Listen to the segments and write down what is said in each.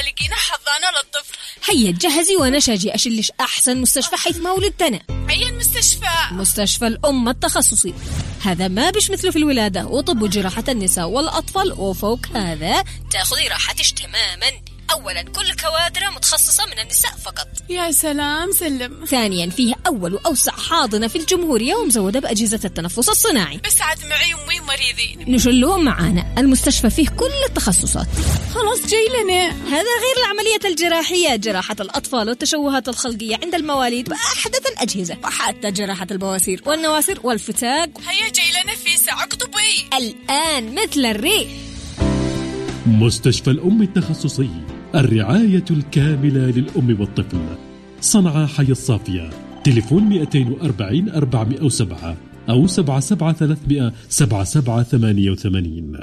لقينا حضانة للطفل. هيا تجهزي وانا شاجي اشلش احسن مستشفى حيث ما ولدتنا. أي المستشفى؟ مستشفى الأم التخصصي. هذا ما بش مثله في الولادة وطب وجراحة النساء والأطفال، وفوق هذا تأخذي راحتش تماما. أولا كل كوادر متخصصة من النساء فقط. يا سلام سلم. ثانيا فيه أول وأوسع حاضنة في الجمهورية ومزودة بأجهزة التنفس الصناعي. بس عاد معي أمي مريضين. نشلهم معانا. المستشفى فيه كل التخصصات. خلاص جاي لنا. هذا غير العملية الجراحية، جراحة الأطفال والتشوهات الخلقية عند المواليد بأحدث الأجهزة، وحتى جراحة البواسير والنواسير والفتاق. هيا جاي لنا في ساعة قطبي الآن مثل الريح. مستشفى الأم التخصصي، الرعاية الكاملة للأم والطفل. صنعاء حي الصافية. تليفون 240 407 أو 77 300 7788.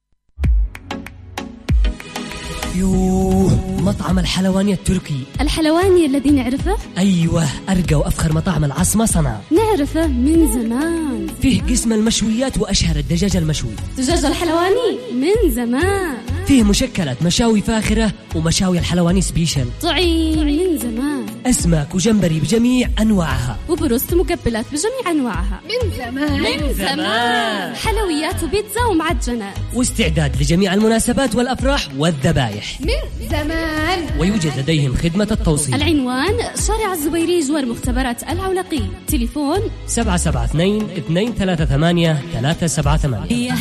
يوه، مطعم الحلواني التركي. الحلواني الذي نعرفه؟ أيوة، أرقى وأفخر مطاعم العاصمة صنعاء. نعرفه من زمان. فيه قسم المشويات وأشهر الدجاج المشوي. دجاج الحلواني من زمان. فيه مشكلات مشاوي فاخرة ومشاوي الحلواني سبيشل. طعيم من زمان. أسماك وجمبري بجميع أنواعها. وبروست مقبلات بجميع أنواعها. من زمان. من زمان. حلويات وبيتزا ومعجنات. واستعداد لجميع المناسبات والأفراح والذبايح. من زمان. ويوجد لديهم خدمة التوصيل. العنوان شارع الزبيري جوار مختبرات العولقي. تليفون 772 238 378.